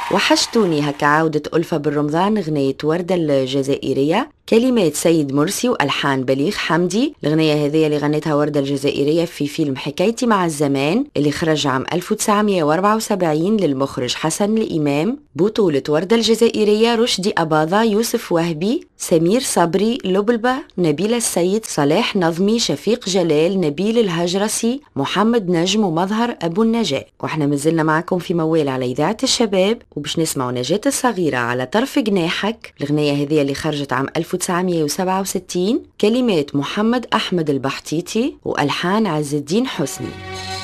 وحشتوني هكا عودة ألفة بالرمضان، غنية وردة الجزائرية، كلمات سيد مرسي وألحان بليغ حمدي. الغنية هذه اللي غنيتها وردة الجزائرية في فيلم حكايتي مع الزمان اللي خرج عام 1974 للمخرج حسن الإمام، بطولة وردة الجزائرية رشدي أباظة، يوسف وهبي، سمير صبري، لبلبة، نبيل السيد، صلاح نظمي، شفيق جلال، نبيل الهجرسي، محمد نجم، ومظهر أبو النجاة. واحنا مازلنا معكم في موال على إذاعة الشباب، وباش نسمعوا نجاة الصغيرة على طرف جناحك. الغنية هذه اللي خرجت عام 1967، كلمات محمد أحمد البحتيتي وألحان عز الدين حسني.